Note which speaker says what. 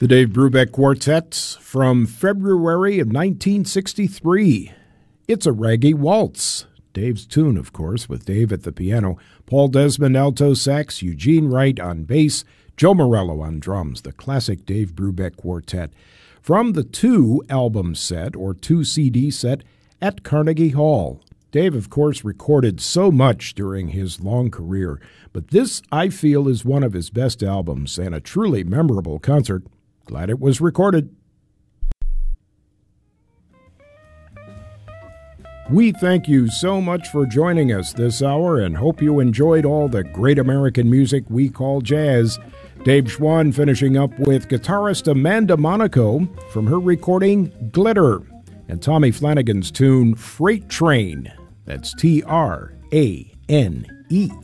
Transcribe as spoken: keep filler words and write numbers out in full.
Speaker 1: The Dave Brubeck Quartet from February of nineteen sixty-three. It's a Raggy Waltz. Dave's tune, of course, with Dave at the piano, Paul Desmond alto sax, Eugene Wright on bass, Joe Morello on drums, the classic Dave Brubeck Quartet. From the two album set, or two C D set, at Carnegie Hall. Dave, of course, recorded so much during his long career, but this, I feel, is one of his best albums and a truly memorable concert. Glad it was recorded. We thank you so much for joining us this hour and hope you enjoyed all the great American music we call jazz. Dave Schwann finishing up with guitarist Amanda Monaco from her recording Glitter, and Tommy Flanagan's tune Freight Train. That's T R A N E.